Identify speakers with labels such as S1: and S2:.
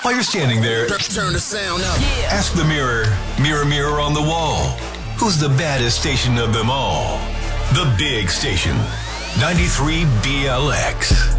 S1: While you're standing there,
S2: turn the sound up. Yeah.
S1: Ask the mirror, mirror, mirror on the wall, who's the baddest station of them all? The Big Station, 93 BLX.